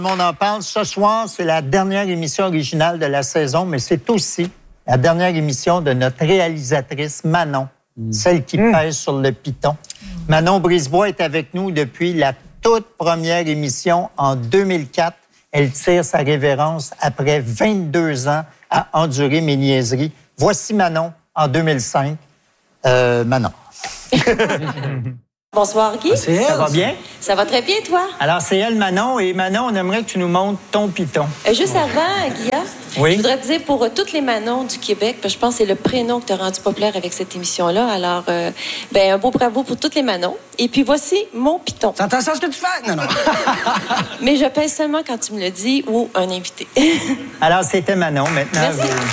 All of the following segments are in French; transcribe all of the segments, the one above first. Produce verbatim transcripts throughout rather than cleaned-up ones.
Tout le monde en parle. Ce soir, c'est la dernière émission originale de la saison, mais c'est aussi la dernière émission de notre réalisatrice Manon, mmh. celle qui mmh. pèse sur le piton. Manon Brisebois est avec nous depuis la toute première émission en deux mille quatre. Elle tire sa révérence après vingt-deux ans à endurer mes niaiseries. Voici Manon en deux mille cinq. Euh, Manon. Bonsoir, Guy. C'est elle. Ça va bien? Ça va très bien, toi? Alors, c'est elle, Manon. Et Manon, on aimerait que tu nous montres ton piton. Euh, juste avant, Guilla, oui? je voudrais te dire pour euh, toutes les Manon du Québec, parce que je pense que c'est le prénom que tu as rendu populaire avec cette émission-là. Alors, euh, ben, un beau bravo pour toutes les Manon. Et puis, voici mon piton. C'est intéressant ce que tu fais? Non, non. Mais je pèse seulement quand tu me le dis ou un invité. Alors, c'était Manon. Maintenant, merci. Vous...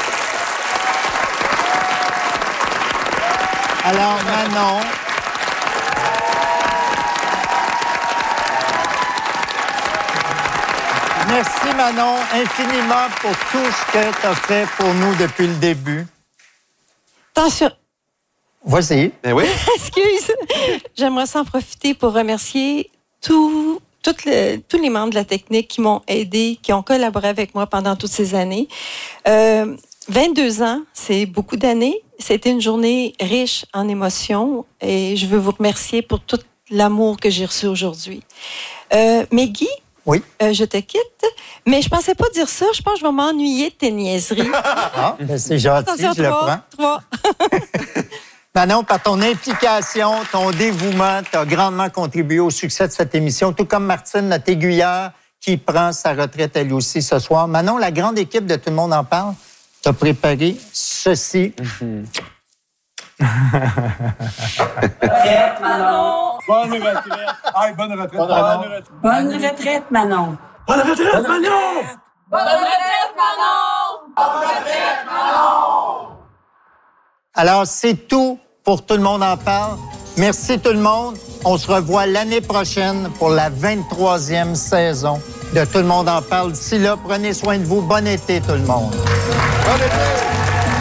Alors, Manon... Merci, Manon, infiniment pour tout ce que tu as fait pour nous depuis le début. Attention. Voici. Eh oui. Excuse. J'aimerais s'en profiter pour remercier tout, toutes le, tous les membres de la technique qui m'ont aidé, qui ont collaboré avec moi pendant toutes ces années. Euh, vingt-deux ans, c'est beaucoup d'années. C'était une journée riche en émotions et je veux vous remercier pour tout l'amour que j'ai reçu aujourd'hui. Euh, mais Guy, oui. Euh, je te quitte, mais je pensais pas dire ça. Je pense que je vais m'ennuyer de tes niaiseries. Ah, ben c'est gentil, attention, je trois, le prends. Trois. Manon, par ton implication, ton dévouement, tu as grandement contribué au succès de cette émission, tout comme Martine, notre aiguilleur, qui prend sa retraite elle aussi ce soir. Manon, la grande équipe de Tout le monde en parle, t'as préparé ceci. Mm-hmm. Retraite, Manon! Bonne retraite! Aïe, bonne retraite, bonne Manon! retraite, bonne retraite, Manon! Bonne retraite, Manon! Bonne retraite, Manon! Bonne retraite, Manon! Alors, c'est tout pour Tout le monde en parle. Merci tout le monde. On se revoit l'année prochaine pour la vingt-troisième saison de Tout le monde en parle. D'ici là, prenez soin de vous. Bon été, tout le monde. Bon été!